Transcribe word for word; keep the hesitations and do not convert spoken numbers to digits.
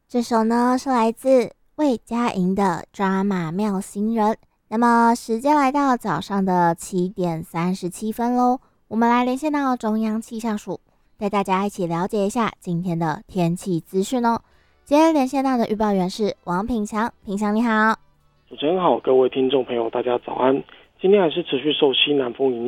这首呢是来自魏佳莹的《抓马妙心人》。那么时间来到早上的七点三十七分喽，我们来连线到中央气象署，带大家一起了解一下今天的天气资讯哦。今天连线到的预报员是王品强，品强你好。 主持人好，各位听众朋友大家早安。今天还是持续受西南风影